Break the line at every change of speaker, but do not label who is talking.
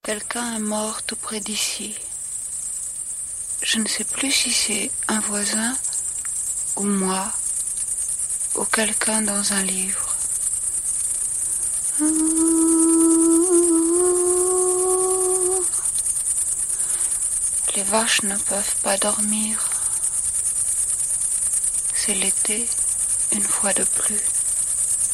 Quelqu'un est mort tout près d'ici. Je ne sais plus si c'est un voisin ou moi ou quelqu'un dans un livre. Les vaches ne peuvent pas dormir. C'est l'été, une fois de plus.